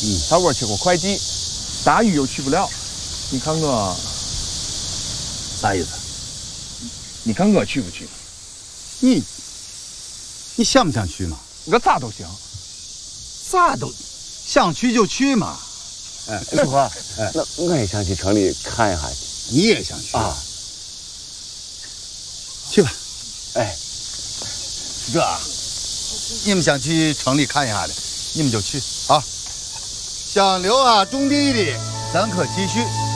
小郭去过会计，大鱼又去不了。你看我啥意思？ 你看我去不去？ 你想不想去嘛？ 我咋都行。 啥都想去就去嘛。 哎，叔父，那我也想去城里看一下去。 你也想去啊？ 去吧。 哎， 这你们想去城里看一下的，你们就去啊。想留下种地的，咱可继续。